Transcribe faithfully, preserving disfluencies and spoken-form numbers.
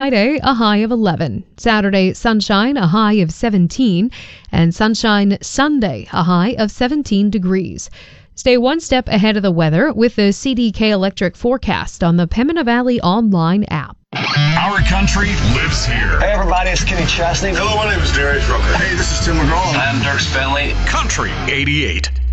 Friday, a high of eleven. Saturday, sunshine, a high of seventeen. And sunshine Sunday, a high of seventeen degrees. Stay one step ahead of the weather with the C D K Electric forecast on the Pembina Valley online app. Our country lives here. Hey everybody, it's Kenny Chesney. Hello, my name is Darius Rucker. Hey, this is Tim McGraw. I'm Dirk Bentley. Country eighty-eight.